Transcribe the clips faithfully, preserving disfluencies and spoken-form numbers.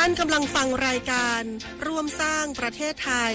านกำลังฟังรายการร่วมสร้างประเทศไทย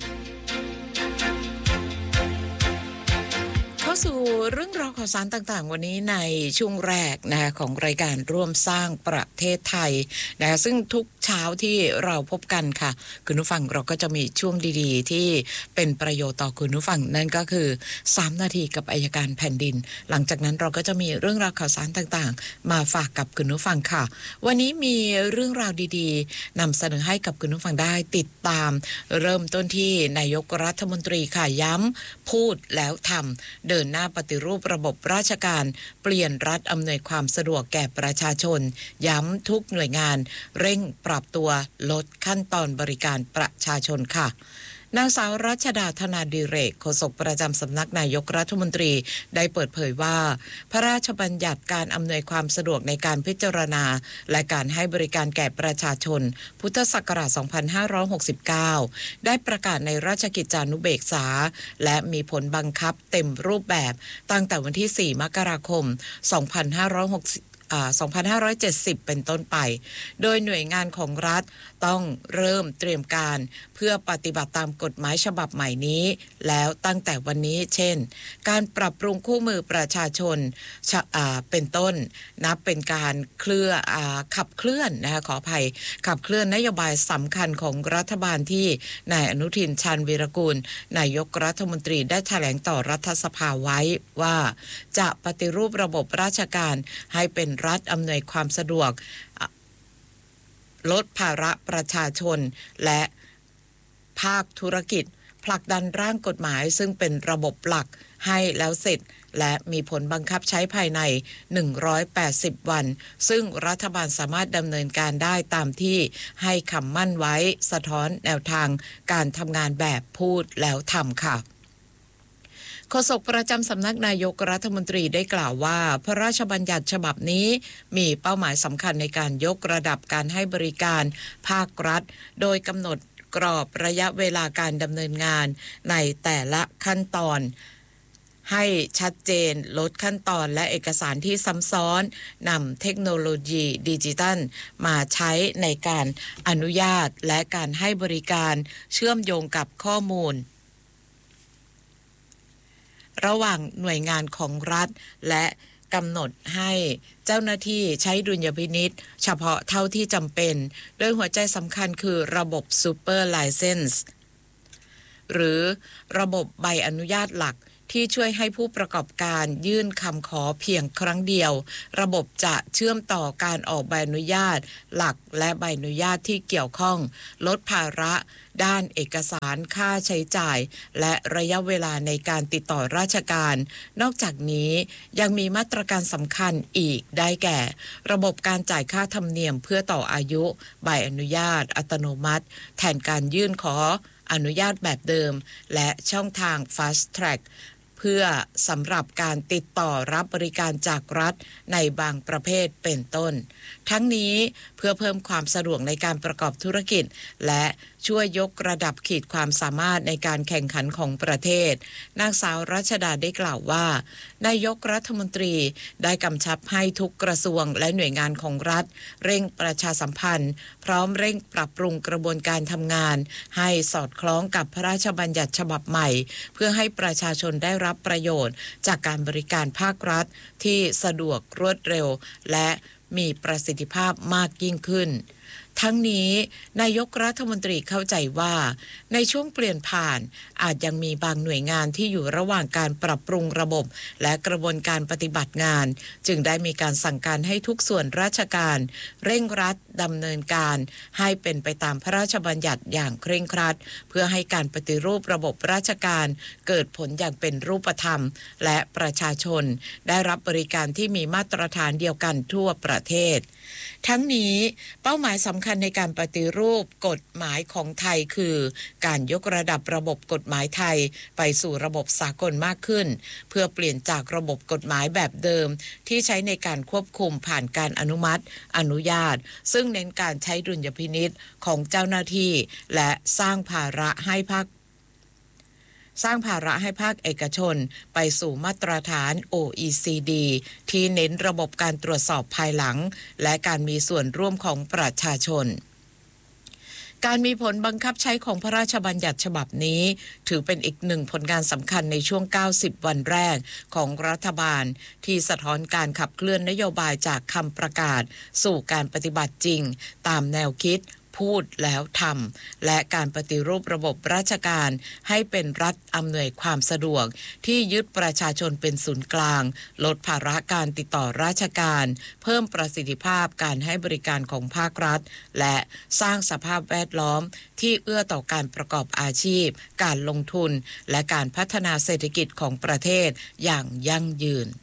เข้าสู่เรื่องราวข่าวสารต่างๆวันนี้ในช่วงแรกนะคะของรายการร่วมสร้างประเทศไทยนะคะซึ่งทุกเช้าที่เราพบกันค่ะคุณผู้ฟังเราก็จะมีช่วงดีๆที่เป็นประโยชน์ต่อคุณผู้ฟังนั่นก็คือสามนาทีกับอัยการแผ่นดินหลังจากนั้นเราก็จะมีเรื่องราวข่าวสารต่างๆมาฝากกับคุณผู้ฟังค่ะวันนี้มีเรื่องราวดีๆนำเสนอให้กับคุณผู้ฟังได้ติดตามเริ่มต้นที่นายกรัฐมนตรีค่ะย้ำพูดแล้วทำเดินหน้าปฏิรูประบบราชการเปลี่ยนรัฐอำนวยความสะดวกแก่ประชาชนย้ำทุกหน่วยงานเร่งปรับตัวลดขั้นตอนบริการประชาชนค่ะนางสาวรัชดาธนาดิเรกโฆษกประจำสำนักนายกรัฐมนตรีได้เปิดเผยว่าพระราชบัญญัติการอำนวยความสะดวกในการพิจารณาและการให้บริการแก่ประชาชนพุทธศักราชสองพันห้าร้อยหกสิบเก้าได้ประกาศในราชกิจจานุเบกษาและมีผลบังคับเต็มรูปแบบตั้งแต่วันที่สี่มกราคมสองพันห้าร้อยหกสิบสองพันห้าร้อยเจ็ดสิบ เป็นต้นไปโดยหน่วยงานของรัฐต้องเริ่มเตรียมการเพื่อปฏิบัติตามกฎหมายฉบับใหม่นี้แล้วตั้งแต่วันนี้เช่นการปรับปรุงคู่มือประชาชนเป็นต้นนับเป็นการเคลื่อนขับเคลื่อนนะคะขออภัยขับเคลื่อนนโยบายสำคัญของรัฐบาลที่นายอนุทินชาญวีรกูลนายกรัฐมนตรีได้แถลงต่อรัฐสภาไว้ว่าจะปฏิรูประบบราชการให้เป็นรัฐอำนวยความสะดวกลดภาระประชาชนและภาคธุรกิจผลักดันร่างกฎหมายซึ่งเป็นระบบหลักให้แล้วเสร็จและมีผลบังคับใช้ภายในหนึ่งร้อยแปดสิบวันซึ่งรัฐบาลสามารถดำเนินการได้ตามที่ให้คำมั่นไว้สะท้อนแนวทางการทำงานแบบพูดแล้วทำค่ะโฆษกประจำสำนักนายกรัฐมนตรีได้กล่าวว่าพระราชบัญญัติฉบับนี้มีเป้าหมายสำคัญในการยกระดับการให้บริการภาครัฐโดยกำหนดกรอบระยะเวลาการดำเนินงานในแต่ละขั้นตอนให้ชัดเจนลดขั้นตอนและเอกสารที่ซ้ำซ้อนนำเทคโนโลยีดิจิทัลมาใช้ในการอนุญาตและการให้บริการเชื่อมโยงกับข้อมูลระหว่างหน่วยงานของรัฐและกำหนดให้เจ้าหน้าที่ใช้ดุลยพินิจเฉพาะเท่าที่จำเป็นโดยหัวใจสำคัญคือระบบ Super License หรือระบบใบอนุญาตหลักที่ช่วยให้ผู้ประกอบการยื่นคำขอเพียงครั้งเดียวระบบจะเชื่อมต่อการออกใบอนุญาตหลักและใบอนุญาตที่เกี่ยวข้องลดภาระด้านเอกสารค่าใช้จ่ายและระยะเวลาในการติดต่อราชการนอกจากนี้ยังมีมาตรการสำคัญอีกได้แก่ระบบการจ่ายค่าธรรมเนียมเพื่อต่ออายุใบอนุญาตอัตโนมัติแทนการยื่นขออนุญาตแบบเดิมและช่องทาง Fast Trackเพื่อสำหรับการติดต่อรับบริการจากรัฐในบางประเภทเป็นต้นทั้งนี้เพื่อเพิ่มความสะดวกในการประกอบธุรกิจและช่วยยกระดับขีดความสามารถในการแข่งขันของประเทศนางสาวรัชดาได้กล่าวว่านายกรัฐมนตรีได้กำชับให้ทุกกระทรวงและหน่วยงานของรัฐเร่งประชาสัมพันธ์พร้อมเร่งปรับปรุงกระบวนการทำงานให้สอดคล้องกับพระราชบัญญัติฉบับใหม่เพื่อให้ประชาชนได้รับประโยชน์จากการบริการภาครัฐที่สะดวกรวดเร็วและมีประสิทธิภาพมากยิ่งขึ้นทั้งนี้นายกรัฐมนตรีเข้าใจว่าในช่วงเปลี่ยนผ่านอาจยังมีบางหน่วยงานที่อยู่ระหว่างการปรับปรุงระบบและกระบวนการปฏิบัติงานจึงได้มีการสั่งการให้ทุกส่วนราชการเร่งรัดดำเนินการให้เป็นไปตามพระราชบัญญัติอย่างเคร่งครัดเพื่อให้การปฏิรูประบบราชการเกิดผลอย่างเป็นรูปธรรมและประชาชนได้รับบริการที่มีมาตรฐานเดียวกันทั่วประเทศทั้งนี้เป้าหมายสำคัญในการปฏิรูปกฎหมายของไทยคือการยกระดับระบบกฎหมายไทยไปสู่ระบบสากลมากขึ้นเพื่อเปลี่ยนจากระบบกฎหมายแบบเดิมที่ใช้ในการควบคุมผ่านการอนุมัติอนุญาตซึ่งเน้นการใช้ดุลยพินิจของเจ้าหน้าที่และสร้างภาระให้ภาคสร้างภาระให้ภาคเอกชนไปสู่มาตรฐาน โอ อี ซี ดี ที่เน้นระบบการตรวจสอบภายหลังและการมีส่วนร่วมของประชาชนการมีผลบังคับใช้ของพระราชบัญญัติฉบับนี้ถือเป็นอีกหนึ่งผลงานสำคัญในช่วงเก้าสิบวันแรกของรัฐบาลที่สะท้อนการขับเคลื่อนนโยบายจากคำประกาศสู่การปฏิบัติจริงตามแนวคิดพูดแล้วทำและการปฏิรูประบบราชการให้เป็นรัฐอำนวยความสะดวกที่ยึดประชาชนเป็นศูนย์กลางลดภาระการติดต่อราชการเพิ่มประสิทธิภาพการให้บริการของภาครัฐและสร้างสภาพแวดล้อมที่เอื้อต่อการประกอบอาชีพการลงทุนและการพัฒนาเศรษฐกิจของประเทศอย่างยั่งยืน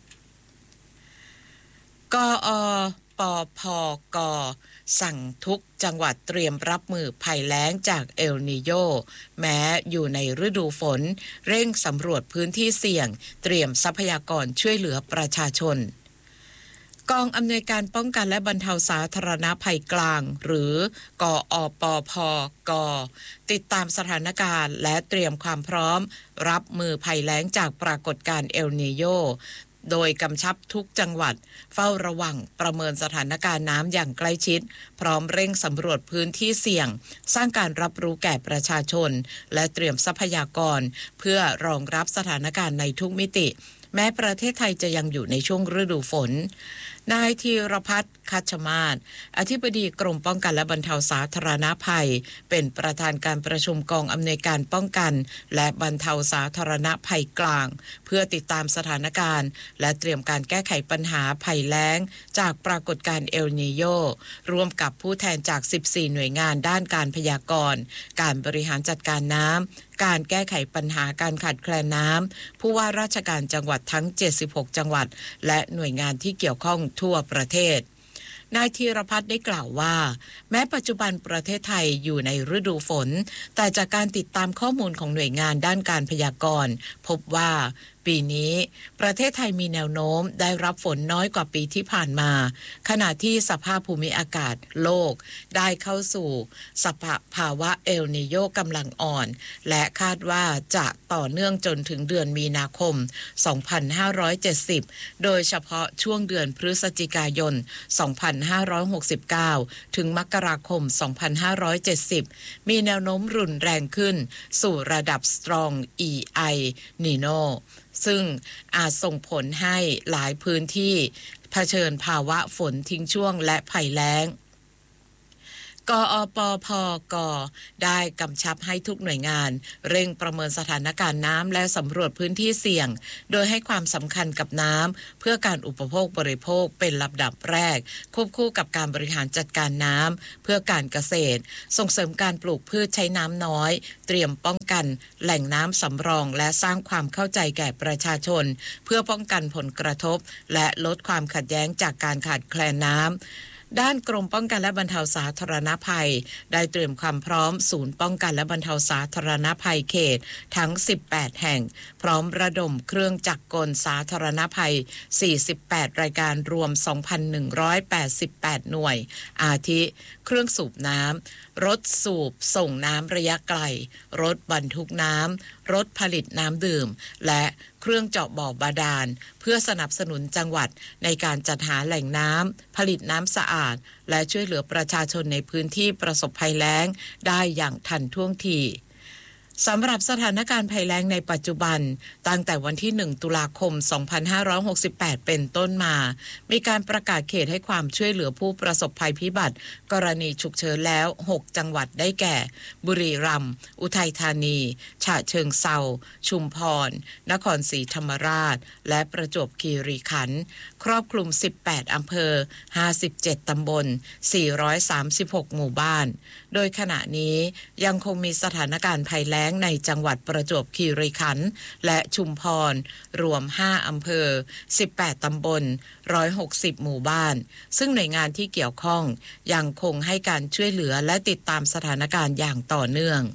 กอปพกสั่งทุกจังหวัดเตรียมรับมือภัยแล้งจากเอลนีโญแม้อยู่ในฤดูฝนเร่งสำรวจพื้นที่เสี่ยงเตรียมทรัพยากรช่วยเหลือประชาชนกองอำนวยการป้องกันและบรรเทาสาธารณภัยกลางหรือกอปพกติดตามสถานการณ์และเตรียมความพร้อมรับมือภัยแล้งจากปรากฏการณ์เอลนีโญโดยกำชับทุกจังหวัดเฝ้าระวังประเมินสถานการณ์น้ำอย่างใกล้ชิดพร้อมเร่งสำรวจพื้นที่เสี่ยงสร้างการรับรู้แก่ประชาชนและเตรียมทรัพยากรเพื่อรองรับสถานการณ์ในทุกมิติแม้ประเทศไทยจะยังอยู่ในช่วงฤดูฝนนายธีรพัฒน์คัชมาศอธิบดีกรมป้องกันและบรรเทาสาธารณภัยเป็นประธานการประชุมกองอำนวยการป้องกันและบรรเทาสาธารณภัยกลางเพื่อติดตามสถานการณ์และเตรียมการแก้ไขปัญหาภัยแล้งจากปรากฏการณ์เอลนีโญร่วมกับผู้แทนจากสิบสี่หน่วยงานด้านการพยากรณ์การบริหารจัดการน้ำการแก้ไขปัญหาการขาดแคลนน้ำผู้ว่าราชการจังหวัดทั้งเจ็ดสิบหกจังหวัดและหน่วยงานที่เกี่ยวข้องทั่วประเทศนายธีรพัฒน์ได้กล่าวว่าแม้ปัจจุบันประเทศไทยอยู่ในฤดูฝนแต่จากการติดตามข้อมูลของหน่วยงานด้านการพยากรณ์พบว่าปีนี้ประเทศไทยมีแนวโน้มได้รับฝนน้อยกว่าปีที่ผ่านมาขณะที่สภาพภูมิอากาศโลกได้เข้าสู่สภาวะเอลนีโญกำลังอ่อนและคาดว่าจะต่อเนื่องจนถึงเดือนมีนาคมสองพันห้าร้อยเจ็ดสิบโดยเฉพาะช่วงเดือนพฤศจิกายนสองพันห้าร้อยหกสิบเก้าถึงมกราคมสองพันห้าร้อยเจ็ดสิบมีแนวโน้มรุนแรงขึ้นสู่ระดับ Strong อี ไอ Ninoซึ่งอาจส่งผลให้หลายพื้นที่เผชิญภาวะฝนทิ้งช่วงและภัยแล้งกอปพกได้กำชับให้ทุกหน่วยงานเร่งประเมินสถานการณ์น้ำและสำรวจพื้นที่เสี่ยงโดยให้ความสำคัญกับน้ำเพื่อการอุปโภคบริโภคเป็นลำดับแรกควบคู่กับการบริหารจัดการน้ำเพื่อการเกษตรส่งเสริมการปลูกพืชใช้น้ำน้อยเตรียมป้องกันแหล่งน้ำสำรองและสร้างความเข้าใจแก่ประชาชนเพื่อป้องกันผลกระทบและลดความขัดแย้งจากการขาดแคลนน้ำด้านกรมป้องกันและบรรเทาสาธารณภัยได้เตรียมความพร้อมศูนย์ป้องกันและบรรเทาสาธารณภัยเขตทั้งสิบแปดแห่งพร้อมระดมเครื่องจักรกลสาธารณภัยสี่สิบแปดรายการรวม สองพันหนึ่งร้อยแปดสิบแปด หน่วยอาทิเครื่องสูบน้ำรถสูบส่งน้ำระยะไกลรถบรรทุกน้ำรถผลิตน้ำดื่มและเครื่องเจาะบ่อบาดาลเพื่อสนับสนุนจังหวัดในการจัดหาแหล่งน้ำผลิตน้ำสะอาดและช่วยเหลือประชาชนในพื้นที่ประสบภัยแล้งได้อย่างทันท่วงทีสำหรับสถานการณ์ภัยแล้งในปัจจุบันตั้งแต่วันที่หนึ่งตุลาคมสองพันห้าร้อยหกสิบแปดเป็นต้นมามีการประกาศเขตให้ความช่วยเหลือผู้ประสบภัยพิบัติกรณีฉุกเฉินแล้วหกจังหวัดได้แก่บุรีรัมย์อุทัยธานีฉะเชิงเทราชุมพรนครศรีธรรมราชและประจวบคีรีขันธ์ครอบคลุมสิบแปดอำเภอห้าสิบเจ็ดตำบลสี่ร้อยสามสิบหกหมู่บ้านโดยขณะนี้ยังคงมีสถานการณ์ภัยแล้งในจังหวัดประจวบคีรีขันธ์และชุมพรรวมห้าอำเภอสิบแปดตำบลหนึ่งร้อยหกสิบหมู่บ้านซึ่งหน่วยงานที่เกี่ยวข้องยังคงให้การช่วยเหลือและติดตามสถานการณ์อย่างต่อเนื่อง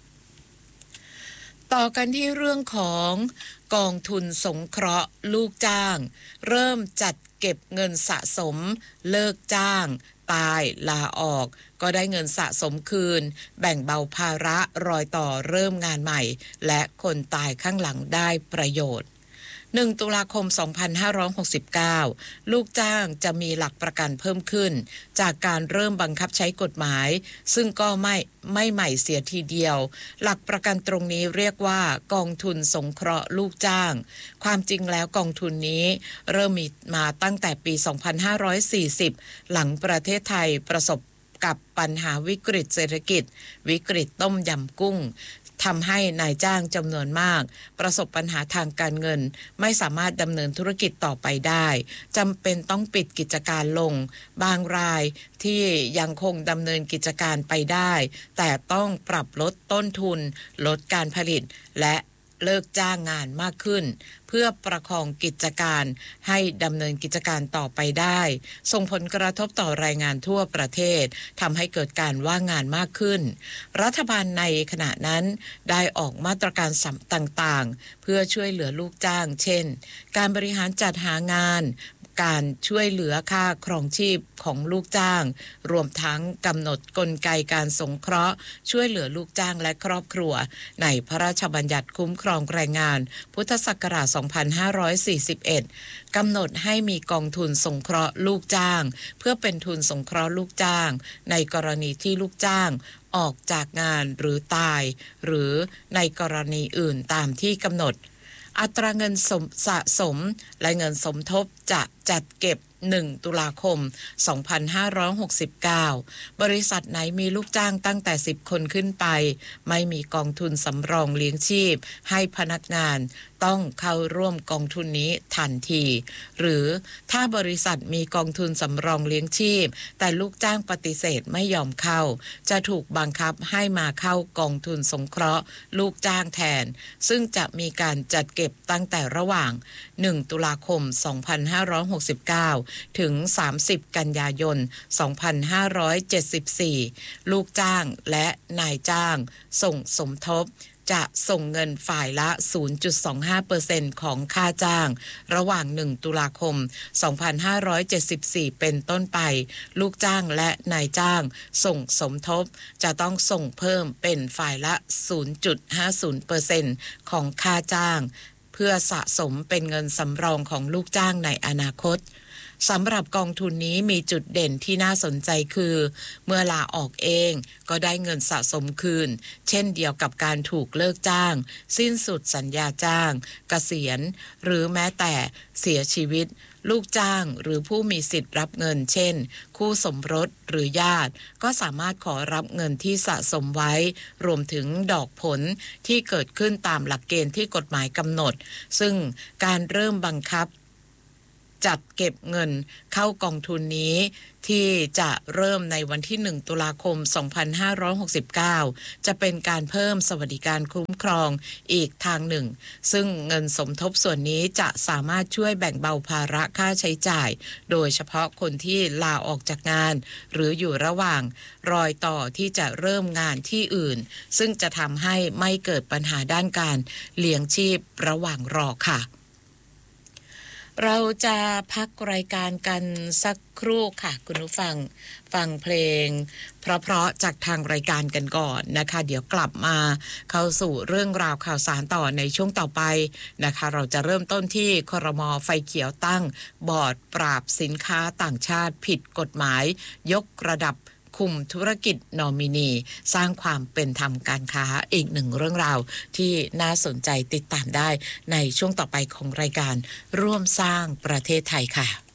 ต่อกันที่เรื่องของกองทุนสงเคราะห์ลูกจ้างเริ่มจัดเก็บเงินสะสมเลิกจ้างตายลาออกก็ได้เงินสะสมคืนแบ่งเบาภาระรอยต่อเริ่มงานใหม่และคนตายข้างหลังได้ประโยชน์หนึ่งตุลาคมสองพันห้าร้อยหกสิบเก้าลูกจ้างจะมีหลักประกันเพิ่มขึ้นจากการเริ่มบังคับใช้กฎหมายซึ่งก็ไม่ไม่ใหม่เสียทีเดียวหลักประกันตรงนี้เรียกว่ากองทุนสงเคราะห์ลูกจ้างความจริงแล้วกองทุนนี้เริ่มมีมาตั้งแต่ปีสองพันห้าร้อยสี่สิบหลังประเทศไทยประสบกับปัญหาวิกฤตเศรษฐกิจวิกฤตต้มยำกุ้งทำให้นายจ้างจำนวนมากประสบปัญหาทางการเงินไม่สามารถดำเนินธุรกิจต่อไปได้จำเป็นต้องปิดกิจการลงบางรายที่ยังคงดำเนินกิจการไปได้แต่ต้องปรับลดต้นทุนลดการผลิตและเลิกจ้างงานมากขึ้นเพื่อประคองกิจการให้ดำเนินกิจการต่อไปได้ส่งผลกระทบต่อแรงงานทั่วประเทศทำให้เกิดการว่างงานมากขึ้นรัฐบาลในขณะนั้นได้ออกมาตรการต่างๆเพื่อช่วยเหลือลูกจ้างเช่นการบริหารจัดหางานการช่วยเหลือค่าครองชีพของลูกจ้างรวมทั้งกำหนดกลไกการสงเคราะห์ช่วยเหลือลูกจ้างและครอบครัวในพระราชบัญญัติคุ้มครองแรงงานพุทธศักราชสองพันห้าร้อยสี่สิบเอ็ดกำหนดให้มีกองทุนสงเคราะห์ลูกจ้างเพื่อเป็นทุนสงเคราะห์ลูกจ้างในกรณีที่ลูกจ้างออกจากงานหรือตายหรือในกรณีอื่นตามที่กำหนดอัตราเงินสะสมและเงินสมทบจะจัดเก็บหนึ่งตุลาคมสองพันห้าร้อยหกสิบเก้าบริษัทไหนมีลูกจ้างตั้งแต่สิบคนขึ้นไปไม่มีกองทุนสำรองเลี้ยงชีพให้พนักงานต้องเข้าร่วมกองทุนนี้ทันทีหรือถ้าบริษัทมีกองทุนสำรองเลี้ยงชีพแต่ลูกจ้างปฏิเสธไม่ยอมเข้าจะถูกบังคับให้มาเข้ากองทุนสงเคราะห์ลูกจ้างแทนซึ่งจะมีการจัดเก็บตั้งแต่ระหว่างหนึ่งตุลาคมสองพันห้าร้อยหกสิบเก้าถึงสามสิบกันยายนสองพันห้าร้อยเจ็ดสิบสี่ลูกจ้างและนายจ้างส่งสมทบจะส่งเงินฝ่ายละ ศูนย์จุดสองห้าเปอร์เซ็นต์ ของค่าจ้างระหว่างหนึ่งตุลาคมสองพันห้าร้อยเจ็ดสิบสี่เป็นต้นไปลูกจ้างและนายจ้างส่งสมทบจะต้องส่งเพิ่มเป็นฝ่ายละ ศูนย์จุดห้าศูนย์เปอร์เซ็นต์ ของค่าจ้างเพื่อสะสมเป็นเงินสำรองของลูกจ้างในอนาคตสำหรับกองทุนนี้มีจุดเด่นที่น่าสนใจคือเมื่อลาออกเองก็ได้เงินสะสมคืนเช่นเดียวกับการถูกเลิกจ้างสิ้นสุดสัญญาจ้างเกษียณหรือแม้แต่เสียชีวิตลูกจ้างหรือผู้มีสิทธิ์รับเงินเช่นคู่สมรสหรือญาติก็สามารถขอรับเงินที่สะสมไว้รวมถึงดอกผลที่เกิดขึ้นตามหลักเกณฑ์ที่กฎหมายกำหนดซึ่งการเริ่มบังคับจัดเก็บเงินเข้ากองทุนนี้ที่จะเริ่มในวันที่หนึ่งตุลาคมสองพันห้าร้อยหกสิบเก้าจะเป็นการเพิ่มสวัสดิการคุ้มครองอีกทางหนึ่งซึ่งเงินสมทบส่วนนี้จะสามารถช่วยแบ่งเบาภาระค่าใช้จ่ายโดยเฉพาะคนที่ลาออกจากงานหรืออยู่ระหว่างรอยต่อที่จะเริ่มงานที่อื่นซึ่งจะทำให้ไม่เกิดปัญหาด้านการเลี้ยงชีพระหว่างรอค่ะเราจะพักรายการกันสักครู่ค่ะคุณผู้ฟังฟังเพลงเพราะๆจากทางรายการกันก่อนนะคะเดี๋ยวกลับมาเข้าสู่เรื่องราวข่าวสารต่อในช่วงต่อไปนะคะเราจะเริ่มต้นที่ครม.ไฟเขียวตั้งบอร์ดปราบสินค้าต่างชาติผิดกฎหมายยกระดับคุมธุรกิจนอมินีสร้างความเป็นธรรมการค้าอีกหนึ่งเรื่องราวที่น่าสนใจติดตามได้ในช่วงต่อไปของรายการร่วมสร้างประเทศไทยค่ะ